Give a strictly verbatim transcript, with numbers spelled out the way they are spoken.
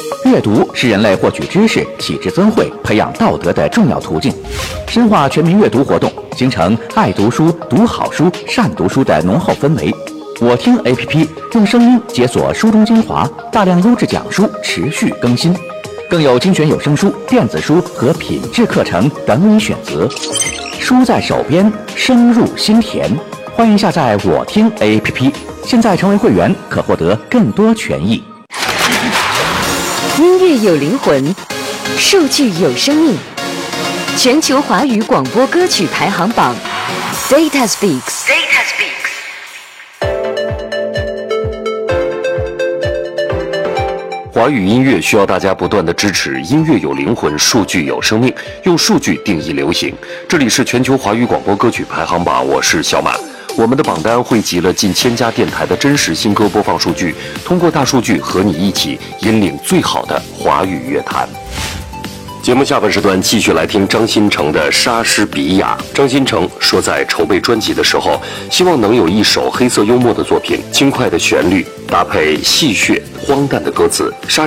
阅读是人类获取知识、启智增慧、培养道德的重要途径。深化全民阅读活动，形成爱读书、读好书、善读书的浓厚氛围。我听 A P P 用声音解锁书中精华，大量优质讲书持续更新，更有精选有声书、电子书和品质课程等你选择。书在手边，声入心田。欢迎下载我听 A P P， 现在成为会员可获得更多权益。 音乐有灵魂，数据有生命。全球华语广播歌曲排行榜 ，Data Speaks。Data Speaks。 华语音乐需要大家不断的支持，音乐有灵魂，数据有生命，用数据定义流行。这里是全球华语广播歌曲排行榜，我是小马。我们的榜单汇集了近千家电台的真实新歌播放数据，通过大数据和你一起引领最好的华语乐坛。节目下半时段继续来听张新成的《莎士比亚》。张新成说，在筹备专辑的时候，希望能有一首黑色幽默的作品，轻快的旋律搭配戏谑荒诞的歌词。莎